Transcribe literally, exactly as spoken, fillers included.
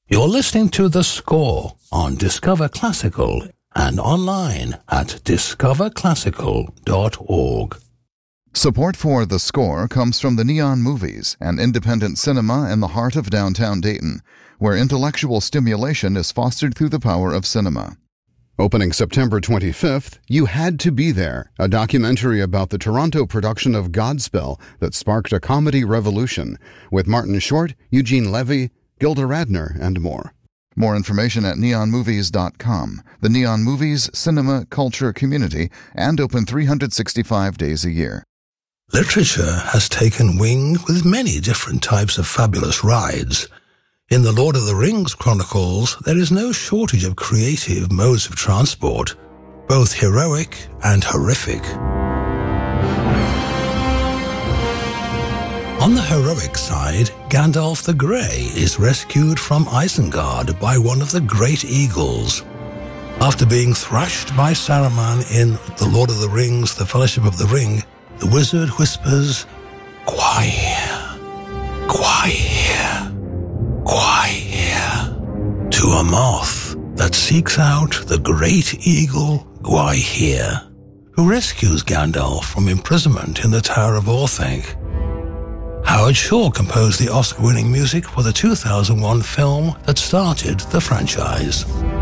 You're listening to The Score on Discover Classical and online at discover classical dot org. Support for The Score comes from the Neon Movies, an independent cinema in the heart of downtown Dayton, where intellectual stimulation is fostered through the power of cinema. Opening September twenty-fifth, You Had to Be There, a documentary about the Toronto production of Godspell that sparked a comedy revolution, with Martin Short, Eugene Levy, Gilda Radner, and more. More information at neon movies dot com, the Neon Movies cinema culture community, and open three hundred sixty-five days a year. Literature has taken wing with many different types of fabulous rides. In the Lord of the Rings chronicles, there is no shortage of creative modes of transport, both heroic and horrific. On the heroic side, Gandalf the Grey is rescued from Isengard by one of the Great Eagles. After being thrashed by Saruman in The Lord of the Rings, The Fellowship of the Ring, the wizard whispers, "Quiet, quiet, quiet," to a moth that seeks out the great eagle Gwaihir, who rescues Gandalf from imprisonment in the Tower of Orthanc. Howard Shore composed the Oscar-winning music for the two thousand one film that started the franchise.